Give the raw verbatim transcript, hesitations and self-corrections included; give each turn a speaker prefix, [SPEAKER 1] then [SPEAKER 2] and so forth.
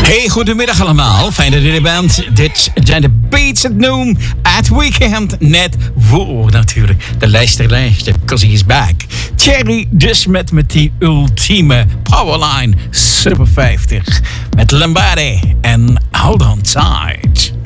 [SPEAKER 1] Hey, goedemiddag allemaal. Fijn dat jullie bent. Dit zijn de Beats at Noon at Weekend. Net voor natuurlijk de lijsterlijst. Because he's back. Thierry dus met, met die ultieme Powerline Super vijftig. Met Lombardi en Hold On Tight.